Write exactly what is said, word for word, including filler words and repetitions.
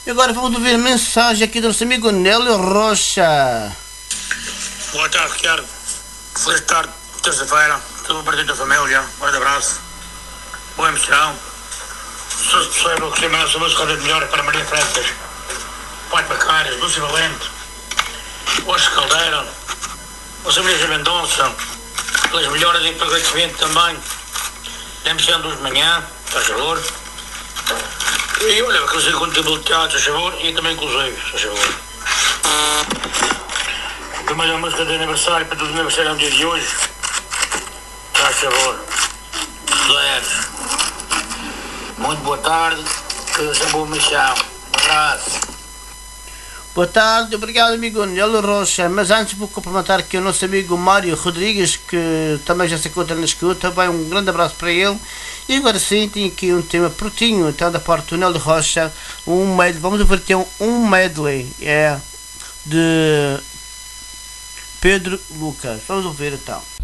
E agora vamos ouvir a mensagem aqui do nosso amigo Nélio Rocha. Boa tarde, Ricardo. Feliz tarde, terça-feira. Tudo para ti da família. Um grande abraço. Boa emissão. Se fosse possível, gostei mais da música de melhor para Maria Freitas, Pai Bacares, Lúcia Valente, Oscar Caldeira, José Maria Mendonça, pelas melhoras e pelo agradecimento também da emissão dos de manhã, faz favor. E olha, aqueles contabilidade, faz favor, e também inclusive, faz favor. Também a música de aniversário para todos os aniversários no dia de hoje, faz favor. Leves. Muito boa tarde, que seja uma boa missão. Um abraço. Boa tarde, obrigado amigo Nélio Rocha. Mas antes vou cumprimentar aqui o nosso amigo Mário Rodrigues, que também já se encontra na escuta. Bem, um grande abraço para ele. E agora sim, tem aqui um tema prontinho, então da parte do Nélio Rocha. Um medley, vamos ouvir então um medley, é de Pedro Lucas. Vamos ouvir então.